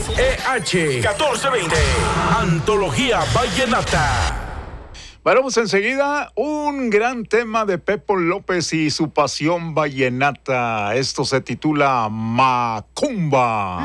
XEH 1420. Antología Vallenata. Vamos enseguida, un gran tema de Pepo López y su pasión vallenata. Esto se titula Macumba.